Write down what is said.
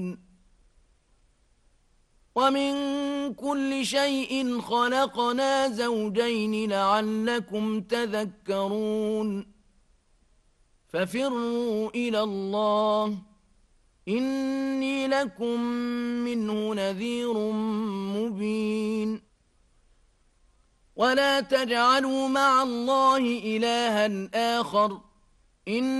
ومن كل شيء خلقنا زوجين لعلكم تذكرون ففروا إلى الله إني لكم منه نذير مبين ولا تجعلوا مع الله إلها آخر